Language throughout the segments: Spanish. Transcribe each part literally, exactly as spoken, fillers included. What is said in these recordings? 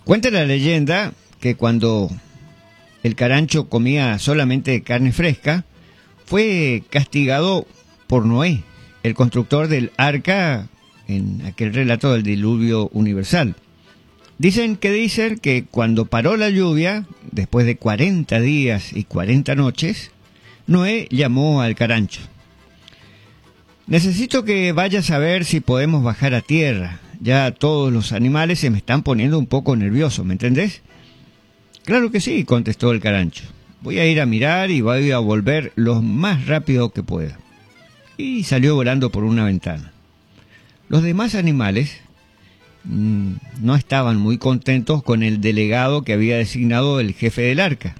Cuenta la leyenda que cuando el carancho comía solamente carne fresca, fue castigado por Noé, el constructor del arca en aquel relato del diluvio universal. Dicen que dicen que cuando paró la lluvia, después de cuarenta días y cuarenta noches, Noé llamó al carancho. Necesito que vayas a ver si podemos bajar a tierra. Ya todos los animales se me están poniendo un poco nerviosos, ¿me entendés? Claro que sí, contestó el carancho. Voy a ir a mirar y voy a volver lo más rápido que pueda. Y salió volando por una ventana. Los demás animales mmm, no estaban muy contentos con el delegado que había designado el jefe del arca.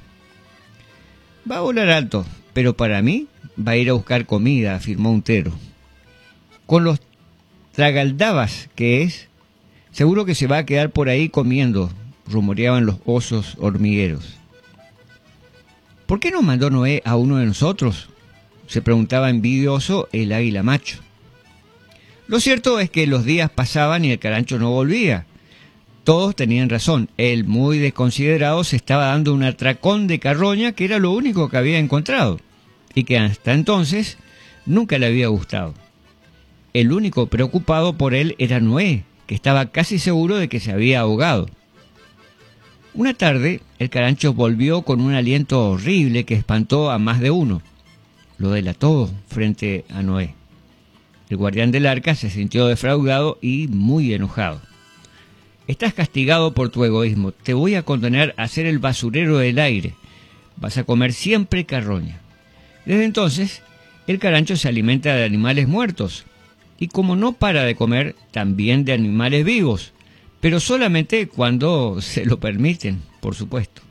Va a volar alto, pero para mí va a ir a buscar comida, afirmó un tero. Con los tragaldabas que es, seguro que se va a quedar por ahí comiendo, rumoreaban los osos hormigueros. ¿Por qué no mandó Noé a uno de nosotros?, se preguntaba envidioso el águila macho. Lo cierto es que los días pasaban y el carancho no volvía. Todos tenían razón, él, muy desconsiderado, se estaba dando un atracón de carroña que era lo único que había encontrado, y que hasta entonces nunca le había gustado. El único preocupado por él era Noé, que estaba casi seguro de que se había ahogado. Una tarde, el carancho volvió con un aliento horrible que espantó a más de uno. Lo delató frente a Noé. El guardián del arca se sintió defraudado y muy enojado. Estás castigado por tu egoísmo. Te voy a condenar a ser el basurero del aire. Vas a comer siempre carroña. Desde entonces, el carancho se alimenta de animales muertos. Y como no para de comer, también de animales vivos. Pero solamente cuando se lo permiten, por supuesto.